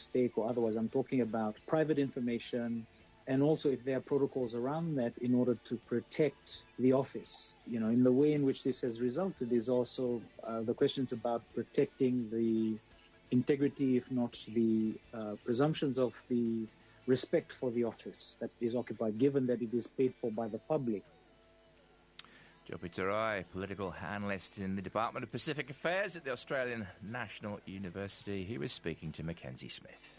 mistake or otherwise. I'm talking about private information, and also if there are protocols around that in order to protect the office. In the way in which this has resulted is also the questions about protecting the integrity, if not the presumptions of the respect for the office that is occupied, given that it is paid for by the public. Jopi Tarai, political analyst in the Department of Pacific Affairs at the Australian National University. He was speaking to Mackenzie Smith.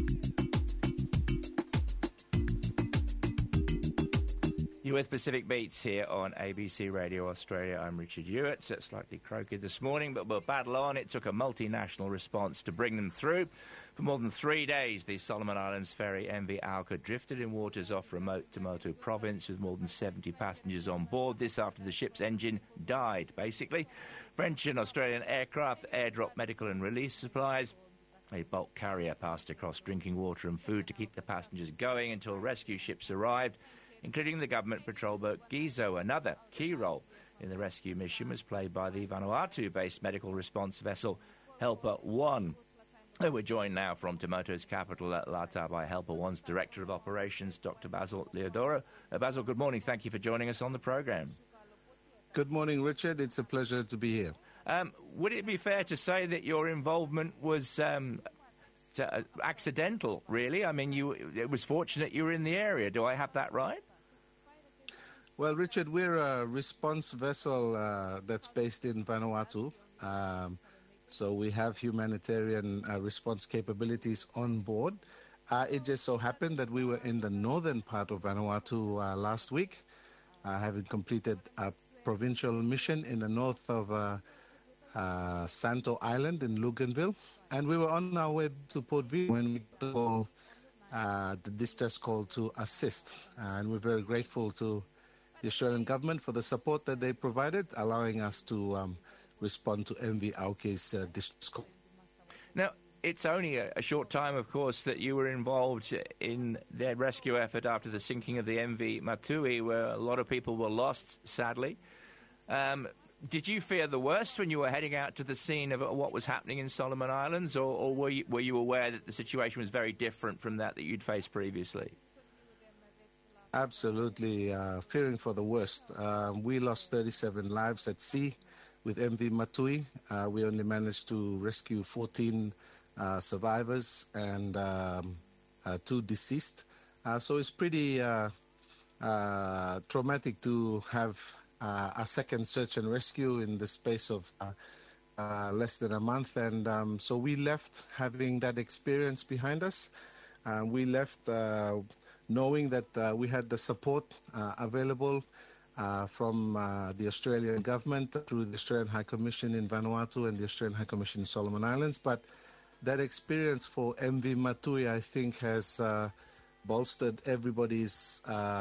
You're with Pacific Beats here on ABC Radio Australia. I'm Richard Hewitt. Slightly croaky this morning, but we'll battle on. It took a multinational response to bring them through. For more than 3 days, the Solomon Islands ferry MV Auka drifted in waters off remote Tuamotu province with more than 70 passengers on board. This after the ship's engine died, basically. French and Australian aircraft airdropped medical and relief supplies. A bulk carrier passed across drinking water and food to keep the passengers going until rescue ships arrived, including the government patrol boat Gizo. Another key role in the rescue mission was played by the Vanuatu-based medical response vessel Helper One. We're joined now from Tuamotu's capital at Lata by Helper One's Director of Operations, Dr. Basil Leodoro. Basil, good morning. Thank you for joining us on the programme. Good morning, Richard. It's a pleasure to be here. Would it be fair to say that your involvement was accidental, really? I mean, it was fortunate you were in the area. Do I have that right? Well, Richard, we're a response vessel that's based in Vanuatu. So we have humanitarian response capabilities on board. It just so happened that we were in the northern part of Vanuatu last week, having completed a provincial mission in the north of Santo Island in Luganville. And we were on our way to Port Vila when we got the distress call to assist. And we're very grateful to the Australian government for the support that they provided, allowing us to respond to MV Auka's distress call. Now, it's only a short time, of course, that you were involved in their rescue effort after the sinking of the MV Matui, where a lot of people were lost, sadly. Did you fear the worst when you were heading out to the scene of what was happening in Solomon Islands, or were you aware that the situation was very different from that you'd faced previously? Absolutely, fearing for the worst. We lost 37 lives at sea with MV Matui. We only managed to rescue 14 survivors and 2 deceased. So it's pretty traumatic to have a second search and rescue in the space of less than a month. And so we left having that experience behind us. We left knowing that we had the support available from the Australian government through the Australian High Commission in Vanuatu and the Australian High Commission in Solomon Islands. But that experience for MV Matui, I think, has bolstered everybody's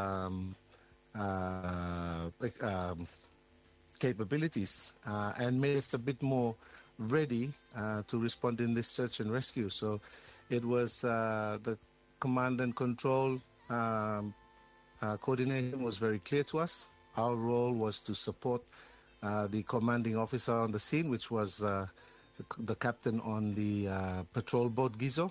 capabilities and made us a bit more ready to respond in this search and rescue. So it was the command and control coordination was very clear to us. Our role was to support the commanding officer on the scene, which was the captain on the patrol boat Gizo.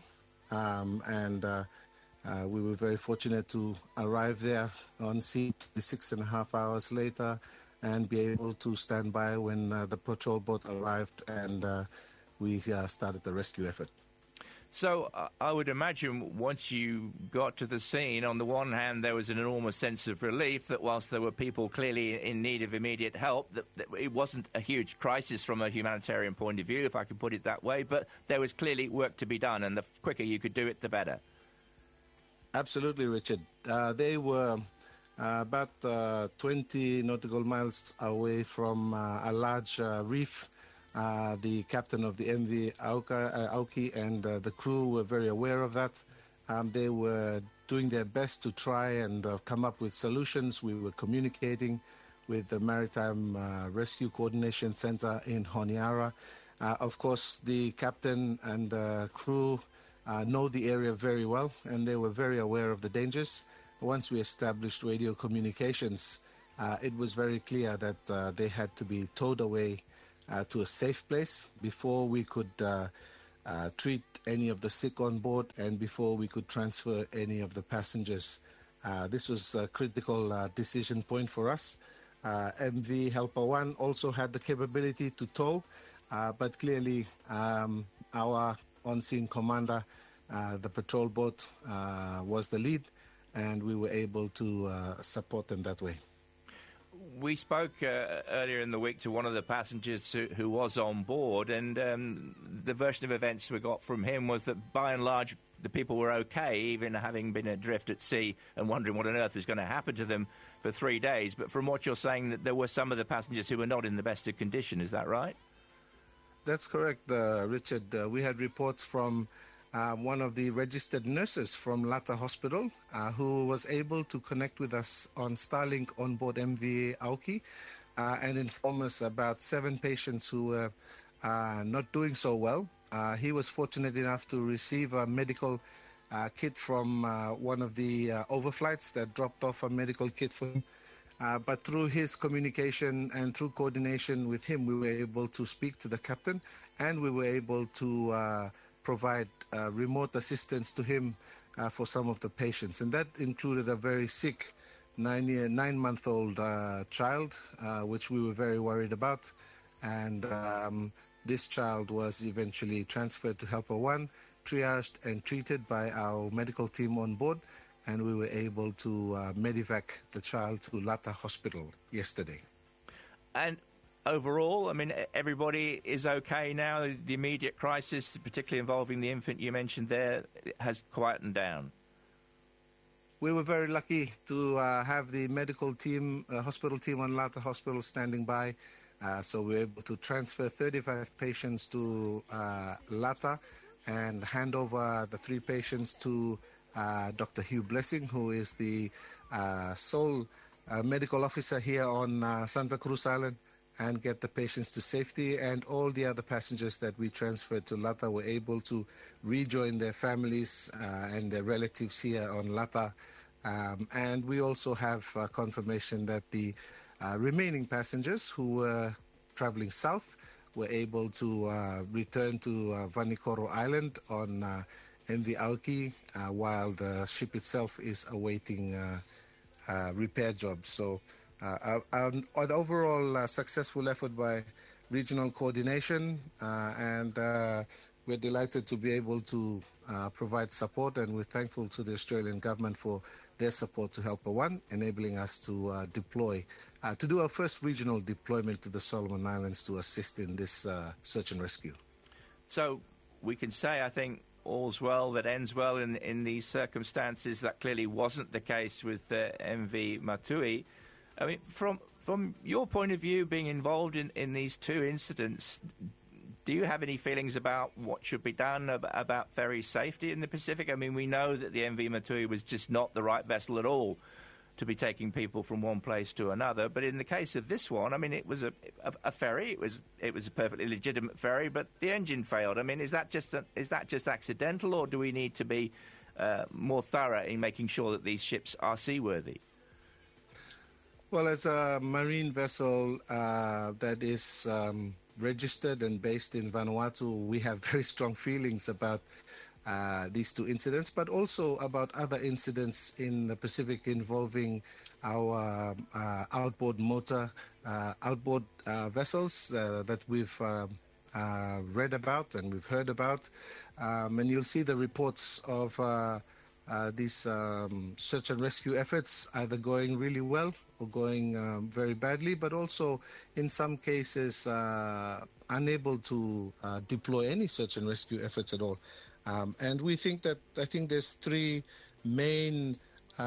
We were very fortunate to arrive there on scene 6.5 hours later and be able to stand by when the patrol boat arrived and we started the rescue effort. So I would imagine once you got to the scene, on the one hand, there was an enormous sense of relief that whilst there were people clearly in need of immediate help, that it wasn't a huge crisis from a humanitarian point of view, if I can put it that way, but there was clearly work to be done, and the quicker you could do it, the better. Absolutely, Richard. They were about 20 nautical miles away from a large reef. The captain of the MV Auki and the crew were very aware of that. They were doing their best to try and come up with solutions. We were communicating with the Maritime Rescue Coordination Center in Honiara. Of course, the captain and crew know the area very well, and they were very aware of the dangers. Once we established radio communications, it was very clear that they had to be towed away to a safe place before we could treat any of the sick on board and before we could transfer any of the passengers. This was a critical decision point for us. MV Helper 1 also had the capability to tow, but clearly our on-scene commander, the patrol boat, was the lead, and we were able to support them that way. We spoke earlier in the week to one of the passengers who was on board, and the version of events we got from him was that by and large the people were okay, even having been adrift at sea and wondering what on earth was going to happen to them for 3 days. But from what you're saying, that there were some of the passengers who were not in the best of condition. Is that right? That's correct, Richard. We had reports from one of the registered nurses from Lata Hospital who was able to connect with us on Starlink onboard MV Auki and inform us about 7 patients who were not doing so well. He was fortunate enough to receive a medical kit from one of the overflights that dropped off a medical kit for him. But through his communication and through coordination with him, we were able to speak to the captain, and we were able to provide remote assistance to him for some of the patients. And that included a very sick 9-month-old child, which we were very worried about. And this child was eventually transferred to Helper 1, triaged and treated by our medical team on board, and we were able to medevac the child to Lata Hospital yesterday. And overall, I mean, everybody is okay now. The immediate crisis, particularly involving the infant you mentioned there, has quietened down. We were very lucky to have the medical team, hospital team on Lata Hospital standing by. So we were able to transfer 35 patients to Lata and hand over the 3 patients to Dr. Hugh Blessing, who is the sole medical officer here on Santa Cruz Island, and get the patients to safety. And all the other passengers that we transferred to Lata were able to rejoin their families and their relatives here on Lata. And we also have confirmation that the remaining passengers who were traveling south were able to return to Vanikoro Island on MV Auki while the ship itself is awaiting repair jobs. So an overall successful effort by regional coordination, and we're delighted to be able to provide support, and we're thankful to the Australian government for their support to Helper 1, enabling us to deploy, to do our first regional deployment to the Solomon Islands to assist in this search and rescue. So we can say, I think, all's well that ends well in these circumstances. That clearly wasn't the case with MV Matui. I mean, from your point of view, being involved in these 2 incidents, do you have any feelings about what should be done about ferry safety in the Pacific? I mean, we know that the MV Matui was just not the right vessel at all to be taking people from one place to another. But in the case of this one, I mean, it was a ferry. It was a perfectly legitimate ferry, but the engine failed. I mean, is that just accidental, or do we need to be more thorough in making sure that these ships are seaworthy? Well, as a marine vessel that is registered and based in Vanuatu, we have very strong feelings about these 2 incidents, but also about other incidents in the Pacific involving our outboard motor, outboard vessels that we've read about and we've heard about. And you'll see the reports of these search and rescue efforts either going really well or going very badly, but also in some cases unable to deploy any search and rescue efforts at all. And we think that, I think there's 3 main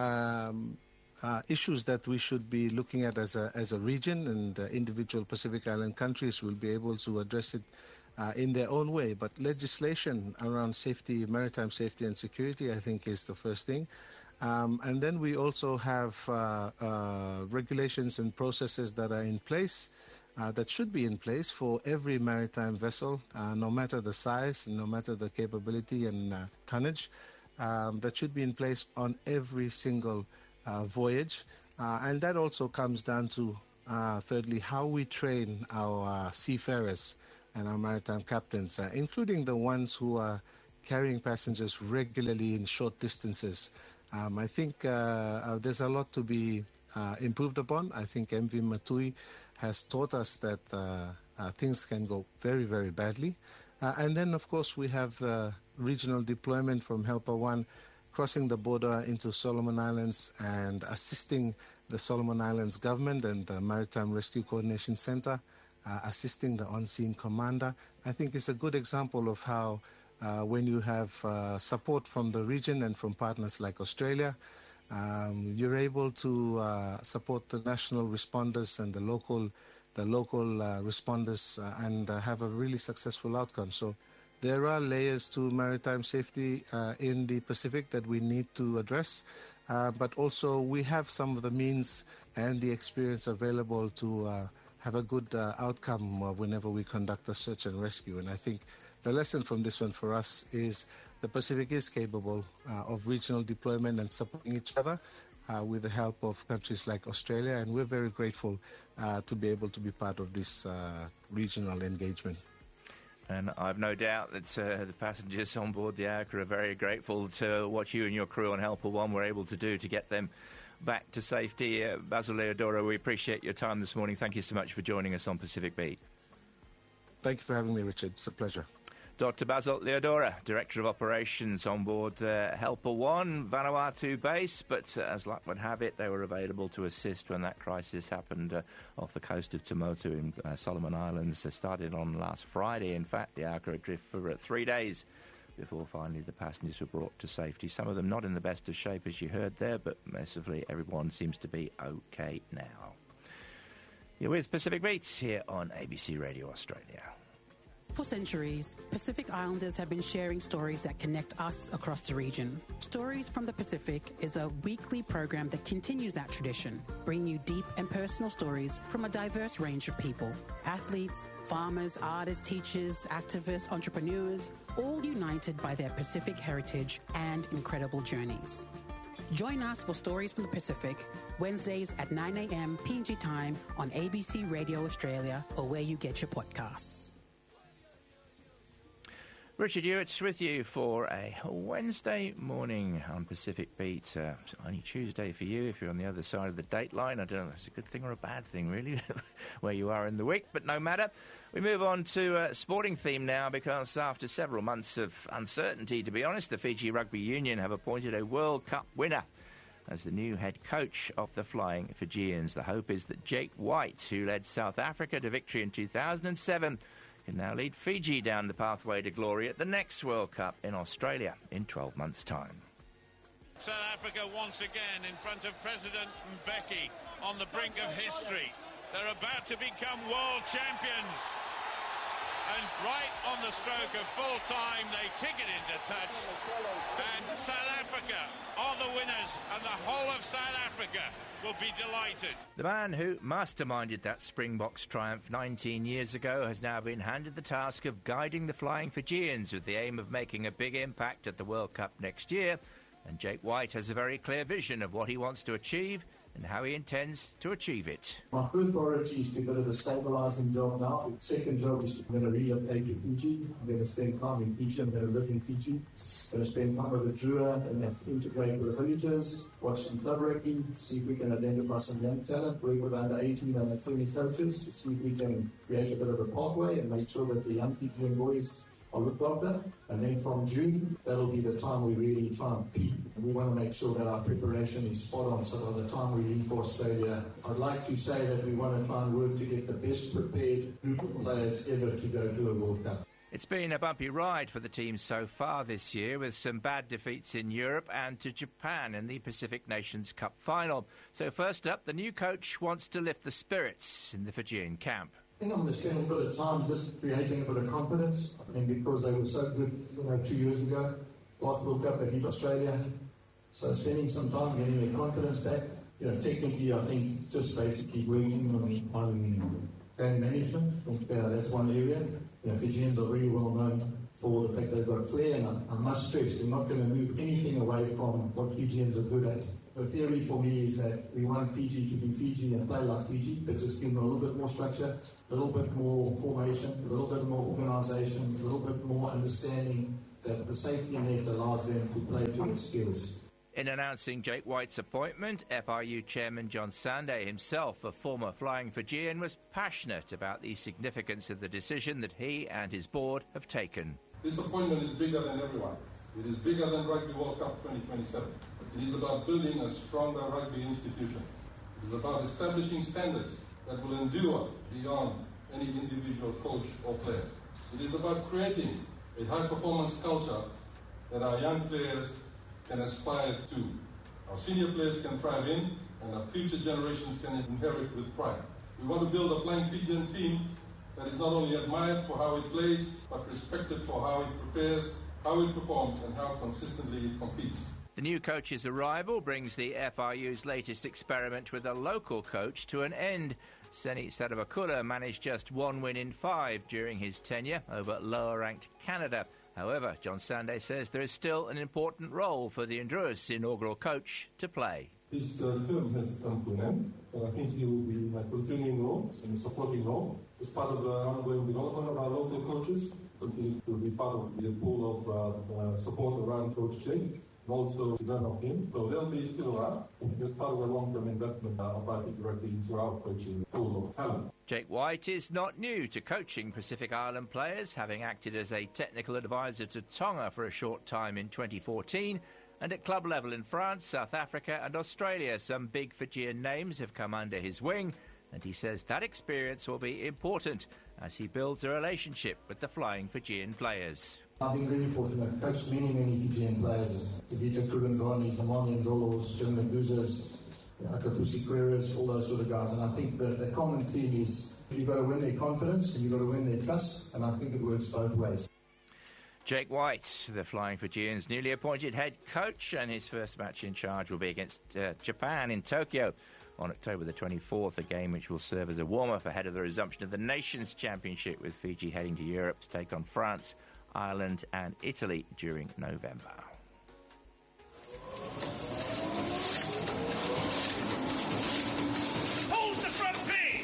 issues that we should be looking at as a region, and individual Pacific Island countries will be able to address it in their own way. But legislation around safety, maritime safety and security, I think, is the first thing. And then we also have regulations and processes that are in place, that should be in place for every maritime vessel, no matter the size, no matter the capability and tonnage, that should be in place on every single voyage. And that also comes down to, thirdly, how we train our seafarers and our maritime captains, including the ones who are carrying passengers regularly in short distances. I think there's a lot to be improved upon. I think MV Matui has taught us that things can go very, very badly. And then, of course, we have the regional deployment from Helper One crossing the border into Solomon Islands and assisting the Solomon Islands government and the Maritime Rescue Coordination Center, assisting the on-scene commander. I think it's a good example of how when you have support from the region and from partners like Australia, you're able to support the national responders and the local responders and have a really successful outcome. So there are layers to maritime safety in the Pacific that we need to address, but also we have some of the means and the experience available to have a good outcome whenever we conduct a search and rescue. And I think the lesson from this one for us is the Pacific is capable of regional deployment and supporting each other with the help of countries like Australia, and we're very grateful to be able to be part of this regional engagement. And I've no doubt that the passengers on board the Auca are very grateful to what you and your crew on Helper One were able to do to get them back to safety. Basil Leodora, we appreciate your time this morning. Thank you so much for joining us on Pacific Beat. Thank you for having me, Richard. It's a pleasure. Dr. Basil Leodora, Director of Operations on board Helper One, Vanuatu base, but as luck would have it, they were available to assist when that crisis happened off the coast of Tuamotu in Solomon Islands. It started on last Friday. In fact, the Auca adrift for 3 days before finally the passengers were brought to safety. Some of them not in the best of shape, as you heard there, but massively everyone seems to be okay now. You're with Pacific Beats here on ABC Radio Australia. For centuries, Pacific Islanders have been sharing stories that connect us across the region. Stories from the Pacific is a weekly program that continues that tradition, bringing you deep and personal stories from a diverse range of people. Athletes, farmers, artists, teachers, activists, entrepreneurs, all united by their Pacific heritage and incredible journeys. Join us for Stories from the Pacific, Wednesdays at 9 a.m. PNG time on ABC Radio Australia or where you get your podcasts. Richard Hewitt's with you for a Wednesday morning on Pacific Beat. Only Tuesday for you if you're on the other side of the date line. I don't know if that's a good thing or a bad thing, really, where you are in the week, but no matter. We move on to a sporting theme now because after several months of uncertainty, to be honest, the Fiji Rugby Union have appointed a World Cup winner as the new head coach of the Flying Fijians. The hope is that Jake White, who led South Africa to victory in 2007, can now lead Fiji down the pathway to glory at the next World Cup in Australia in 12 months' time. South Africa once again in front of President Mbeki on the brink of history. They're about to become world champions. And right on the stroke of full time, they kick it into touch. And South Africa are the winners, and the whole of South Africa will be delighted. The man who masterminded that Springboks triumph 19 years ago has now been handed the task of guiding the Flying Fijians with the aim of making a big impact at the World Cup next year. And Jake White has a very clear vision of what he wants to achieve and how he intends to achieve it. My first priority is to do a stabilising job now. The second job is I'm going to relocate to Fiji. I'm going to spend time in Fiji. I'm going to live in Fiji. I'm going to spend time with the Drua and integrate with the villagers, watch some club rugby, see if we can identify some young talent, work with under 18 and 20 coaches to see if we can create a bit of a pathway and make sure that the young Fijian boys are looked after. And then from June, that'll be the time we really try and peak. And we want to make sure that our preparation is spot on, so by the time we leave for Australia, I'd like to say that we want to try and work to get the best prepared group of players ever to go to a World Cup. It's been a bumpy ride for the team so far this year, with some bad defeats in Europe and to Japan in the Pacific Nations Cup final. So first up, the new coach wants to lift the spirits in the Fijian camp. I think I'm going to spend a bit of time just creating a bit of confidence. I mean, because they were so good, 2 years ago, last World Cup they beat Australia. So spending some time getting their confidence back. Technically, I think just basically working on game management. I think that's one area. Fijians are really well known for the fact they've got flair, and I must stress they're not going to move anything away from what Fijians are good at. The theory for me is that we want Fiji to be Fiji and play like Fiji, but just give them a little bit more structure, a little bit more formation, a little bit more organisation, a little bit more understanding that the safety net allows them to play to their skills. In announcing Jake White's appointment, FRU Chairman John Sande himself, a former Flying Fijian, was passionate about the significance of the decision that he and his board have taken. This appointment is bigger than everyone. It is bigger than Rugby World Cup 2027. It is about building a stronger rugby institution. It is about establishing standards that will endure beyond any individual coach or player. It is about creating a high-performance culture that our young players can aspire to. Our senior players can thrive in, and our future generations can inherit with pride. We want to build a Flying Fijian team that is not only admired for how it plays, but respected for how it prepares, how it performs, and how consistently it competes. The new coach's arrival brings the FRU's latest experiment with a local coach to an end. Seni Sadavakula managed just 1 win in 5 during his tenure over lower-ranked Canada. However, John Sande says there is still an important role for the Ndrua's inaugural coach to play. His term has come to an end, and I think he will be in a continuing role, in a supporting role, as part of the ongoing development of our local coaches, continue to be part of the pool of support around Coach Jake, and also to learn of him. So they'll be still around, as part of a long-term investment of I think directly into our coaching pool of talent. Jake White is not new to coaching Pacific Island players, having acted as a technical advisor to Tonga for a short time in 2014. And at club level in France, South Africa and Australia, some big Fijian names have come under his wing, and he says that experience will be important as he builds a relationship with the Flying Fijian players. I've been really fortunate. I've coached many Fijian players. Tevita Kurandranis, Namani Ndolos, Jim Maguzas, Akapusi Queres, all those sort of guys. And I think the common theme is you've got to win their confidence and you've got to win their trust, and I think it works both ways. Jake White, the Flying Fijians' newly appointed head coach, and his first match in charge will be against Japan in Tokyo on October the 24th, a game which will serve as a warm-up ahead of the resumption of the Nations Championship, with Fiji heading to Europe to take on France, Ireland and Italy during November. Hold the front page!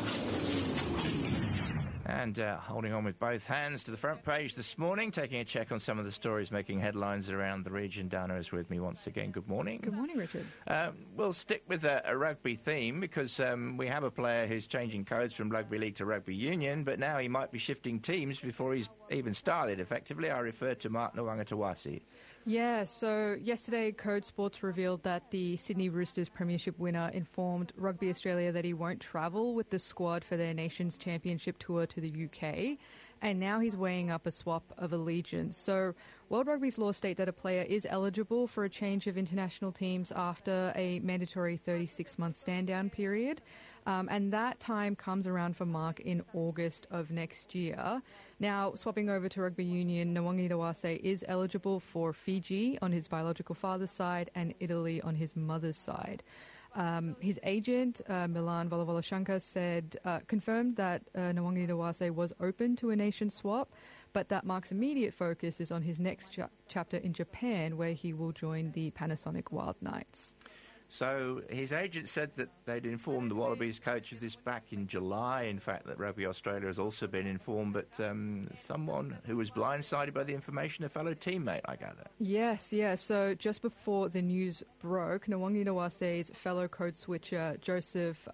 And holding on with both hands to the front page this morning, taking a check on some of the stories making headlines around the region. Dana is with me once again. Good morning. Good morning, Richard. We'll stick with a rugby theme because we have a player who's changing codes from rugby league to rugby union, but now he might be shifting teams before he's even started, effectively. I refer to Mark Nawaqanitawase. Yeah, so yesterday Code Sports revealed that the Sydney Roosters premiership winner informed Rugby Australia that he won't travel with the squad for their Nations Championship tour to the UK, and now he's weighing up a swap of allegiance. So World Rugby's laws state that a player is eligible for a change of international teams after a mandatory 36-month stand-down period. And that time comes around for Mark in August of next year. Now, swapping over to rugby union, Nawaqanitawase is eligible for Fiji on his biological father's side and Italy on his mother's side. His agent, Milan Valavalashankar, confirmed that Nawaqanitawase was open to a nation swap, but that Mark's immediate focus is on his next chapter in Japan, where he will join the Panasonic Wild Knights. So his agent said that they'd informed the Wallabies coach of this back in July. In fact, that Rugby Australia has also been informed, but someone who was blindsided by the information, a fellow teammate, I gather. Yes, yeah. So just before the news broke, Nawaqanitawase's fellow code switcher, Joseph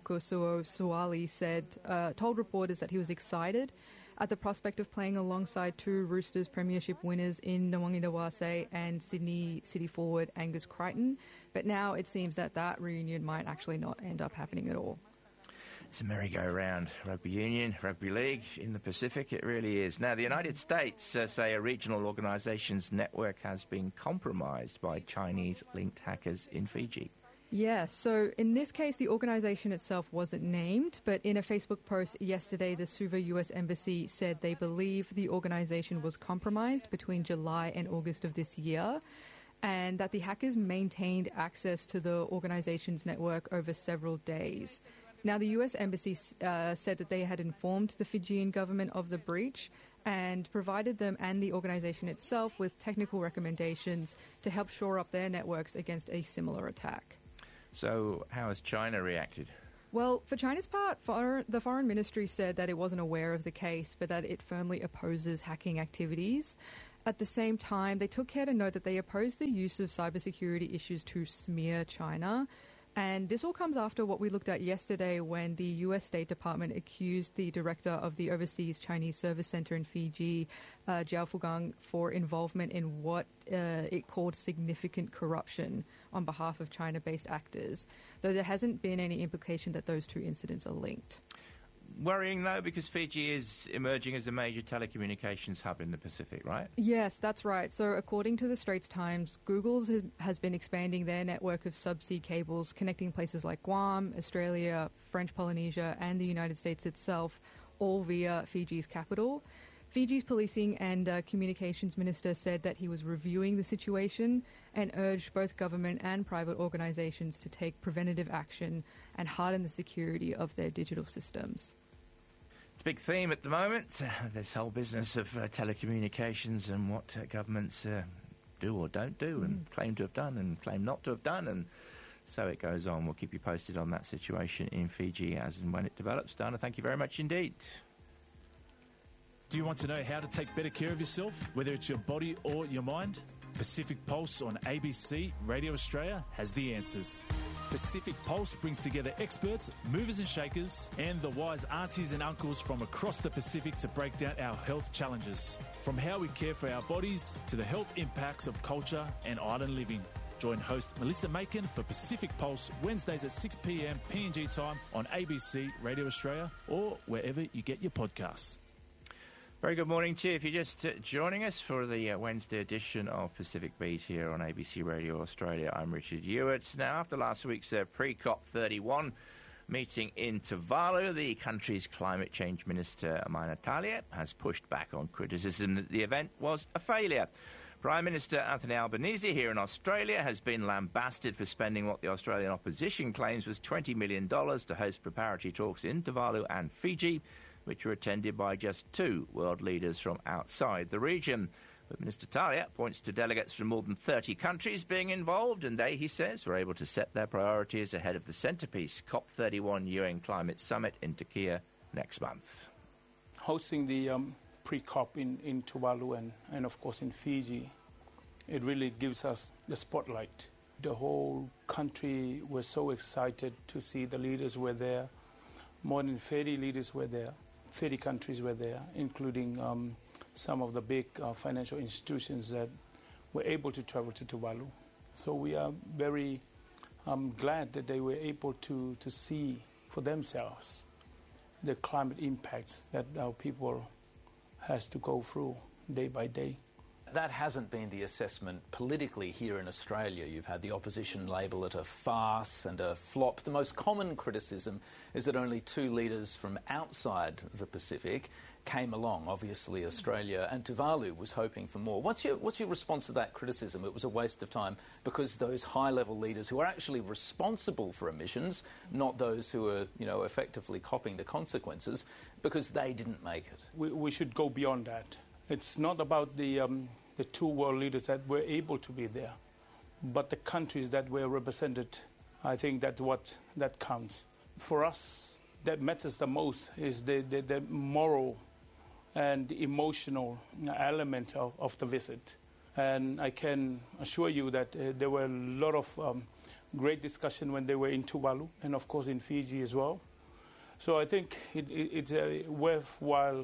Aukusuo-Suali, told reporters that he was excited at the prospect of playing alongside two Roosters premiership winners in Nawaqanitawase and Sydney City forward Angus Crichton. But now it seems that reunion might actually not end up happening at all. It's a merry-go-round. Rugby union, rugby league in the Pacific, it really is. Now, the United States say a regional organisations network has been compromised by Chinese-linked hackers in Fiji. Yeah, so in this case, the organisation itself wasn't named, but in a Facebook post yesterday, the Suva US Embassy said they believe the organisation was compromised between July and August of this year, and that the hackers maintained access to the organisation's network over several days. Now, the US Embassy said that they had informed the Fijian government of the breach, and provided them and the organisation itself with technical recommendations to help shore up their networks against a similar attack. So how has China reacted? Well, for China's part, the Foreign Ministry said that it wasn't aware of the case, but that it firmly opposes hacking activities. At the same time, they took care to note that they oppose the use of cybersecurity issues to smear China. And this all comes after what we looked at yesterday when the US State Department accused the director of the Overseas Chinese Service Center in Fiji, Zhao Fugang, for involvement in what it called significant corruption on behalf of China-based actors, though there hasn't been any implication that those two incidents are linked. Worrying, though, because Fiji is emerging as a major telecommunications hub in the Pacific, right? Yes, that's right. So according to the Straits Times, Google has been expanding their network of subsea cables connecting places like Guam, Australia, French Polynesia, and the United States itself, all via Fiji's capital. Fiji's policing and communications minister said that he was reviewing the situation and urged both government and private organisations to take preventative action and harden the security of their digital systems. It's a big theme at the moment, this whole business of telecommunications and what governments do or don't do and claim to have done and claim not to have done, and so it goes on. We'll keep you posted on that situation in Fiji as and when it develops. Dana, thank you very much indeed. Do you want to know how to take better care of yourself, whether it's your body or your mind? Pacific Pulse on ABC Radio Australia has the answers. Pacific Pulse brings together experts, movers and shakers, and the wise aunties and uncles from across the Pacific to break down our health challenges. From how we care for our bodies to the health impacts of culture and island living. Join host Melissa Macon for Pacific Pulse Wednesdays at 6 p.m. PNG time on ABC Radio Australia or wherever you get your podcasts. Very good morning to you. If you're just joining us for the Wednesday edition of Pacific Beat here on ABC Radio Australia, I'm Richard Hewitt. Now, after last week's pre-COP31 meeting in Tuvalu, the country's climate change minister, Amina Talia, has pushed back on criticism that the event was a failure. Prime Minister Anthony Albanese here in Australia has been lambasted for spending what the Australian opposition claims was $20 million to host preparatory talks in Tuvalu and Fiji, which were attended by just two world leaders from outside the region. But Minister Talia points to delegates from more than 30 countries being involved, and they, he says, were able to set their priorities ahead of the centrepiece COP31 UN Climate Summit in Turkey next month. Hosting the pre-COP in Tuvalu and, of course, in Fiji, it really gives us the spotlight. The whole country was so excited to see the leaders were there. More than 30 leaders were there. 30 countries were there, including some of the big financial institutions that were able to travel to Tuvalu. So we are very glad that they were able to see for themselves the climate impacts that our people has to go through day by day. That hasn't been the assessment politically here in Australia. You've had the opposition label it a farce and a flop. The most common criticism is that only two leaders from outside the Pacific came along. Obviously, Australia and Tuvalu was hoping for more. What's your response to that criticism? It was a waste of time because those high-level leaders who are actually responsible for emissions, not those who are, effectively copying the consequences, because they didn't make it. We should go beyond that. It's not about the two world leaders that were able to be there, but the countries that were represented. I think that's what that counts. For us, that matters the most is the moral and the emotional element of the visit. And I can assure you that there were a lot of great discussion when they were in Tuvalu and, of course, in Fiji as well. So I think it's a worthwhile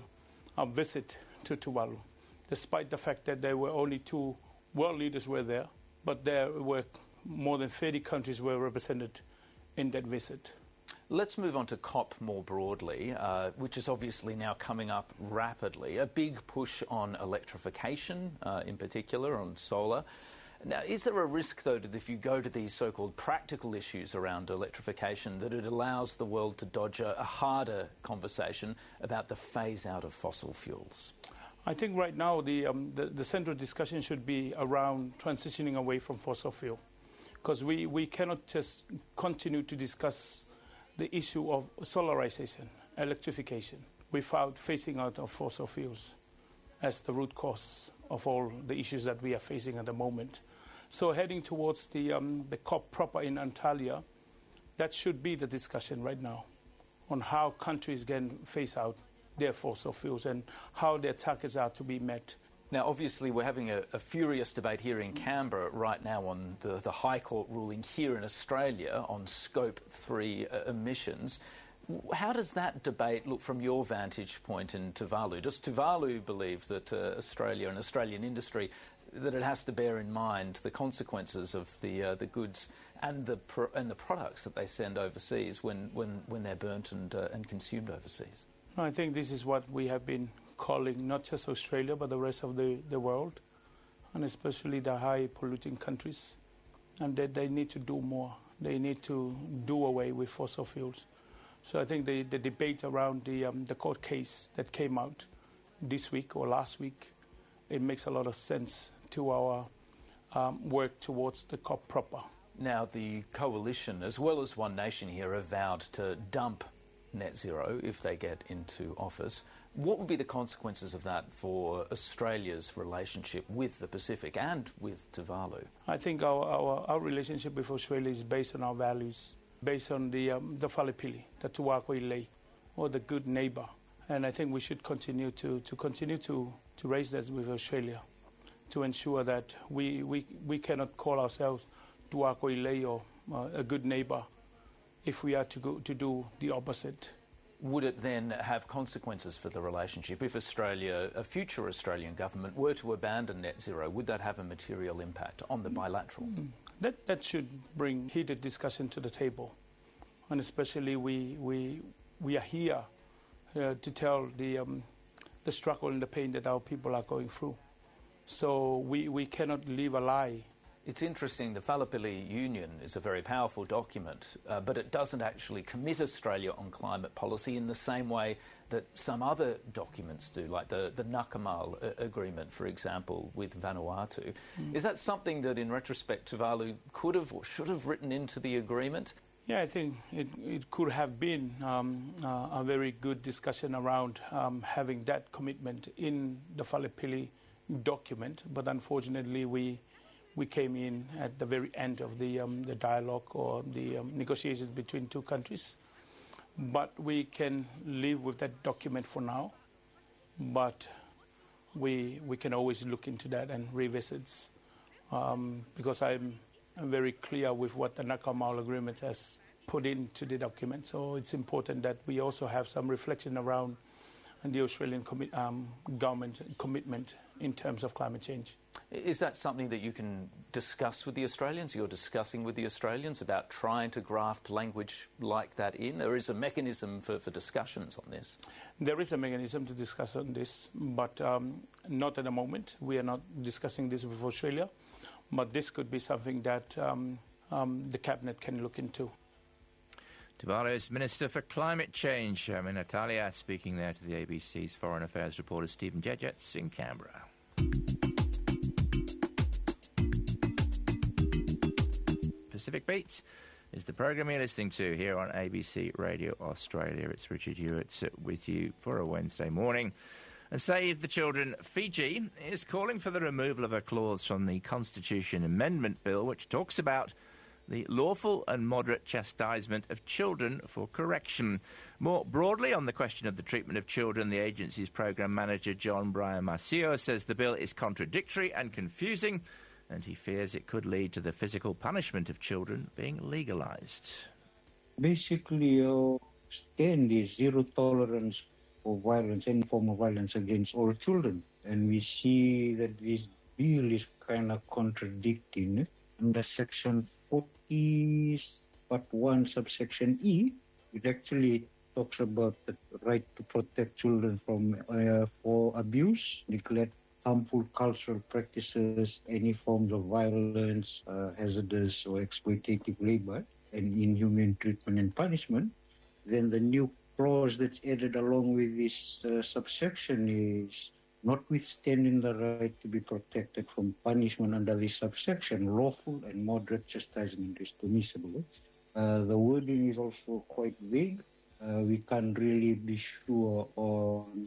visit to Tuvalu, despite the fact that there were only two world leaders were there, but there were more than 30 countries were represented in that visit. Let's move on to COP more broadly, which is obviously now coming up rapidly. A big push on electrification, in particular on solar. Now, is there a risk, though, that if you go to these so-called practical issues around electrification, that it allows the world to dodge a harder conversation about the phase-out of fossil fuels? I think right now the central discussion should be around transitioning away from fossil fuel, because we cannot just continue to discuss the issue of solarization, electrification, without phasing out of fossil fuels. as the root cause of all the issues that we are facing at the moment. So heading towards the COP proper in Antalya, that should be the discussion right now on how countries can phase out their fossil fuels and how their targets are to be met. Now, obviously, we're having a furious debate here in Canberra right now on the High Court ruling here in Australia on Scope 3 emissions. How does that debate look from your vantage point in Tuvalu? Does Tuvalu believe that Australia and Australian industry, that it has to bear in mind the consequences of the goods and the products that they send overseas when they're burnt and consumed overseas? I think this is what we have been calling not just Australia but the rest of the world, and especially the high polluting countries, and that they need to do more. They need to do away with fossil fuels. So I think the debate around the court case that came out this week or last week, it makes a lot of sense to our work towards the COP proper. Now, the coalition, as well as One Nation here, have vowed to dump net zero if they get into office. What would be the consequences of that for Australia's relationship with the Pacific and with Tuvalu? I think our relationship with Australia is based on our values, based on the Falipili, the Tuakoi, or the good neighbour. And I think we should continue to raise that with Australia, to ensure that we cannot call ourselves Tuakoi or a good neighbour if we are to do the opposite. Would it then have consequences for the relationship if Australia, a future Australian government, were to abandon net zero? Would that have a material impact on the bilateral? That should bring heated discussion to the table, and especially we are here to tell the struggle and the pain that our people are going through. So we cannot live a lie. It's interesting, the Falipili Union is a very powerful document, but it doesn't actually commit Australia on climate policy in the same way that some other documents do, like the Nakamal Agreement, for example, with Vanuatu. Is that something that, in retrospect, Tuvalu could have or should have written into the agreement? Yeah, I think it could have been a very good discussion around having that commitment in the Falipili document, but unfortunately we came in at the very end of the dialogue or the negotiations between two countries. But we can live with that document for now, but we can always look into that and revisit, because I'm very clear with what the Nakamal Agreement has put into the document. So it's important that we also have some reflection around the Australian government commitment in terms of climate change. Is that something that you can discuss with the Australians? You're discussing with the Australians about trying to graft language like that in? There is a mechanism for discussions on this. There is a mechanism to discuss on this, but not at the moment. We are not discussing this with Australia, but this could be something that the Cabinet can look into. Tuvalu's Minister for Climate Change, Natalia, speaking there to the ABC's Foreign Affairs reporter Stephen Jejets in Canberra. Pacific Beats is the programme you're listening to here on ABC Radio Australia. It's Richard Hewitt with you for a Wednesday morning. And Save the Children Fiji is calling for the removal of a clause from the Constitution Amendment Bill which talks about the lawful and moderate chastisement of children for correction. More broadly on the question of the treatment of children, the agency's programme manager John Brian Marcio says the bill is contradictory and confusing, and he fears it could lead to the physical punishment of children being legalised. Basically, our stand is zero tolerance for violence, any form of violence against all children. And we see that this bill is kind of contradicting. Under Section 40, Part 1, Subsection E, it actually talks about the right to protect children from for abuse, neglect, harmful cultural practices, any forms of violence, hazardous or exploitative labor, and inhumane treatment and punishment. Then the new clause that's added along with this subsection is notwithstanding the right to be protected from punishment under this subsection, lawful and moderate chastisement is permissible. The wording is also quite vague. We can't really be sure on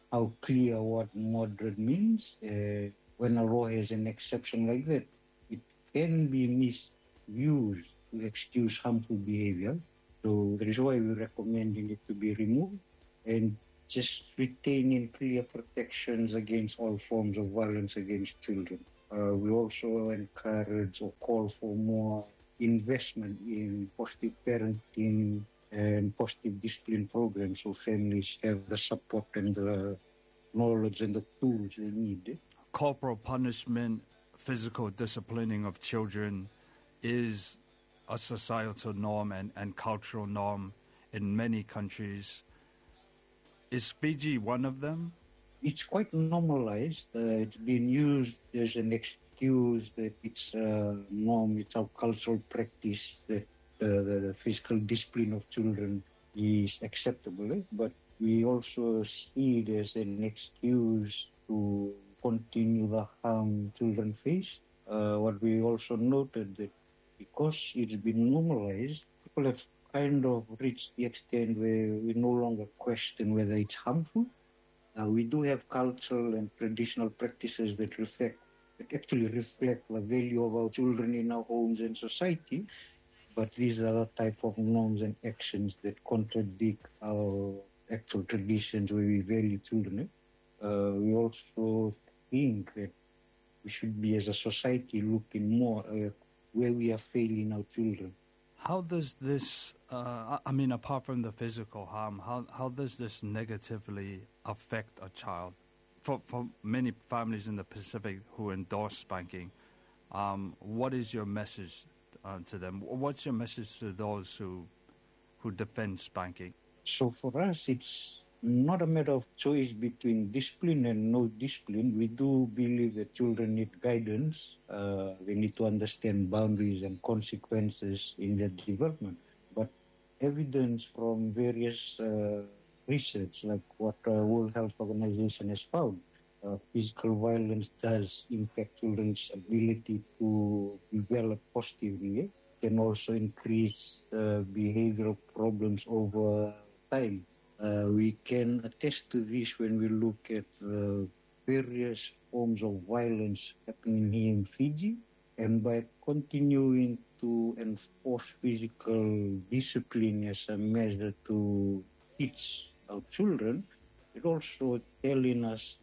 how clear what moderate means. When a law has an exception like that, it can be misused to excuse harmful behavior. So that is why we're recommending it to be removed and just retaining clear protections against all forms of violence against children. We also encourage or call for more investment in positive parenting and positive discipline programs so families have the support and the knowledge and the tools they need. Corporal punishment, physical disciplining of children is a societal norm and cultural norm in many countries. Is Fiji one of them? It's quite normalized. It's been used as an excuse that it's a norm, it's our cultural practice that the physical discipline of children is acceptable. But we also see it as an excuse to continue the harm children face. What we also noted that because it's been normalized, people have kind of reached the extent where we no longer question whether it's harmful. We do have cultural and traditional practices that actually reflect the value of our children in our homes and society, but these are the type of norms and actions that contradict our actual traditions where we value children. We also think that we should be, as a society, looking more at where we are failing our children. How does this, apart from the physical harm, how does this negatively affect a child? For many families in the Pacific who endorse spanking, what is your message to them? What's your message to those who defend spanking? So for us, it's not a matter of choice between discipline and no discipline. We do believe that children need guidance. They need to understand boundaries and consequences in their development. But evidence from various research, like what World Health Organization has found, physical violence does impact children's ability to develop positively. It can also increase behavioral problems over time. We can attest to this when we look at the various forms of violence happening here in Fiji. And by continuing to enforce physical discipline as a measure to teach our children, it also telling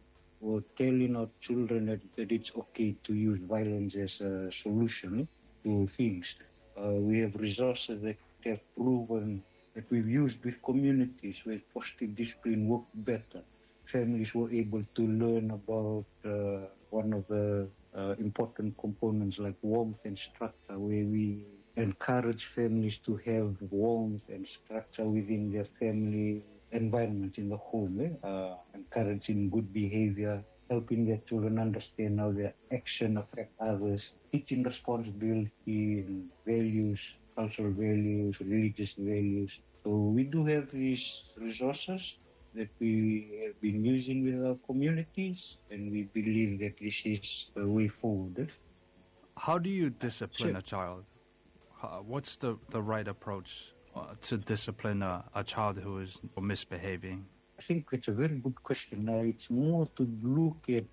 our children that it's okay to use violence as a solution to things. We have resources that have proven that we've used with communities where positive discipline worked better. Families were able to learn about one of the important components like warmth and structure, where we encourage families to have warmth and structure within their family environment in the home, encouraging good behavior, helping their children understand how their action affect others, teaching responsibility and values, cultural values, religious values. So we do have these resources that we have been using with our communities, and we believe that this is the way forward. How do you discipline a child? What's the right approach to discipline a child who is misbehaving? I think it's a very good question. It's more to look at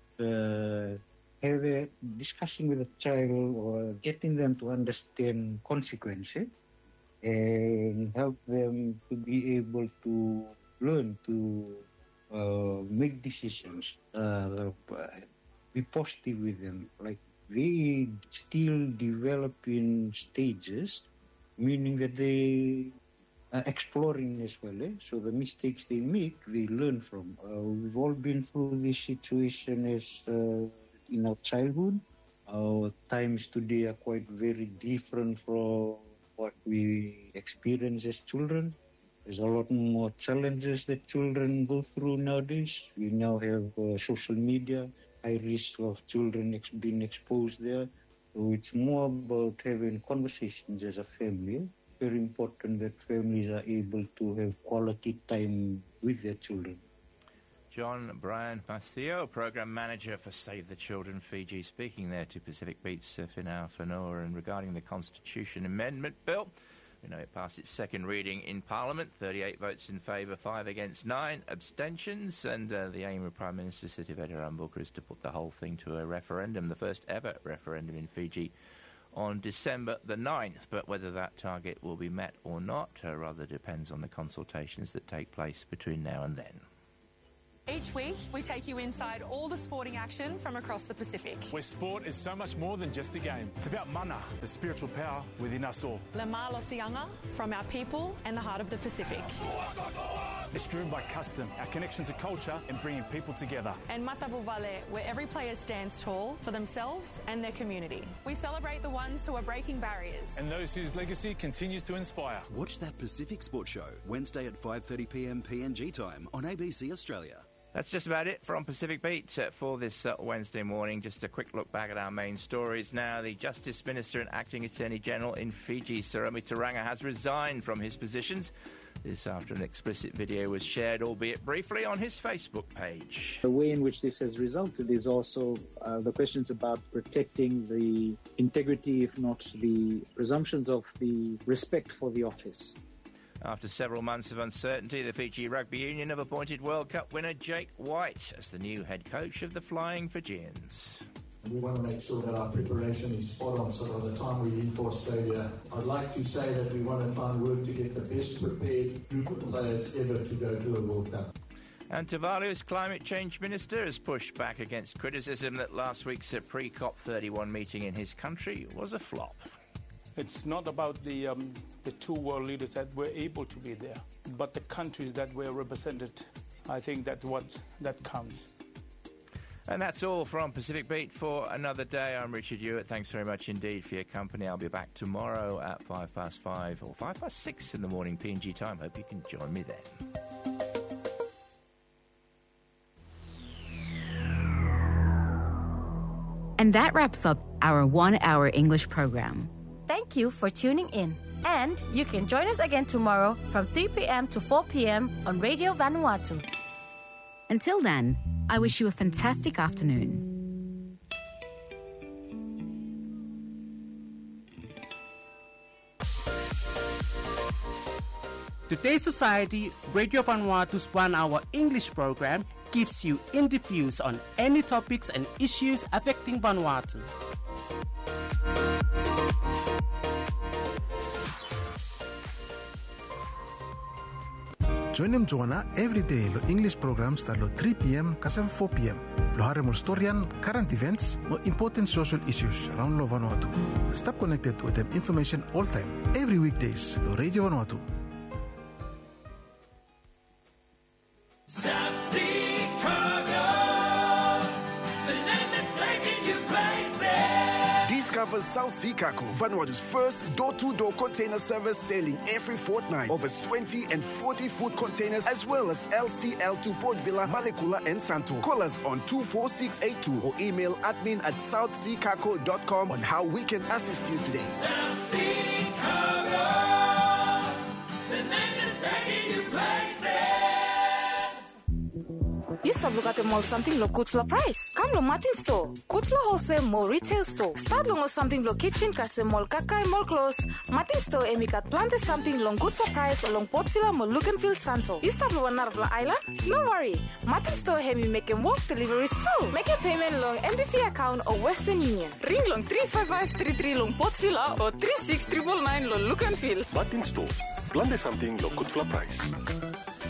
discussing with a child or getting them to understand consequences and help them to be able to learn to make decisions, be positive with them. Like they still developing stages, meaning that they are exploring as well. So the mistakes they make, they learn from. We've all been through this situation as in our childhood. Our times today are quite very different from what we experience as children. There's a lot more challenges that children go through nowadays. We now have social media, high risk of children being exposed there. So it's more about having conversations as a family. Very important that families are able to have quality time with their children. John Brian Pastillo, Program Manager for Save the Children Fiji, speaking there to Pacific Beats Finau Whanua and regarding the Constitution Amendment Bill. We know it passed its second reading in Parliament, 38 votes in favour, 5 against, 9 abstentions, and the aim of Prime Minister Sitiveni Rabuka is to put the whole thing to a referendum, the first ever referendum in Fiji, on December the 9th. But whether that target will be met or not rather depends on the consultations that take place between now and then. Each week, we take you inside all the sporting action from across the Pacific. Where sport is so much more than just a game. It's about mana, the spiritual power within us all. Le Malo Sianga, from our people and the heart of the Pacific. It's driven by custom, our connection to culture and bringing people together. And Matavu Vale, where every player stands tall for themselves and their community. We celebrate the ones who are breaking barriers. And those whose legacy continues to inspire. Watch That Pacific Sports Show, Wednesday at 5:30pm PNG time on ABC Australia. That's just about it from Pacific Beat for this Wednesday morning. Just a quick look back at our main stories now. The Justice Minister and Acting Attorney General in Fiji, Sarami Tauranga, has resigned from his positions. This after an explicit video was shared, albeit briefly, on his Facebook page. The way in which this has resulted is also the questions about protecting the integrity, if not the presumptions of the respect for the office. After several months of uncertainty, the Fiji Rugby Union have appointed World Cup winner Jake White as the new head coach of the Flying Fijians. We want to make sure that our preparation is spot on so by the time we leave for Australia, I'd like to say that we want to try and work to get the best prepared group of players ever to go to a World Cup. And Tuvalu's climate change minister has pushed back against criticism that last week's pre-COP31 meeting in his country was a flop. It's not about the two world leaders that were able to be there, but the countries that were represented. I think that's what that counts. And that's all from Pacific Beat for another day. I'm Richard Hewitt. Thanks very much indeed for your company. I'll be back tomorrow at 5:05 or 6:05 in the morning PNG time. Hope you can join me then. And that wraps up our 1 hour English program. Thank you for tuning in. And you can join us again tomorrow from 3 p.m. to 4 p.m. on Radio Vanuatu. Until then, I wish you a fantastic afternoon. Today's Society, Radio Vanuatu's 1 hour English program gives you in-depth views on any topics and issues affecting Vanuatu. Join them Joanna every day lo English program start lo 3 p.m. kasam 4 p.m. Lo hari mo storyan, current events, mo important social issues around lo Vanuatu. Stop connected with them information all time, every weekdays lo Radio Vanuatu. South Sea Cargo, the name that's taking you places. Discover South Sea Cargo, Vanuatu's first door-to-door container service sailing every fortnight. Over 20 and 40 food containers, as well as LCL to Port Vila, Malekula and Santo. Call us on 24682 or email admin@southseacargo.com on how we can assist you today. South Sea Cargo, the name that's taking you places. You stop look at the mall something lo good for price. Come lo Martin store. Good for wholesale mall retail store. Start long something lo kitchen kase mall kakai mall clothes. Martin store emikat planted something long good for price along Port Vila mall look and feel Santo. You stop lo Narvla Island? No worry. Martin store hemi make them walk deliveries too. Make a payment long MBF account or Western Union. Ring long 35533 long Port Vila or 36999 lo look and feel. Martin store. Planted something lo good for price.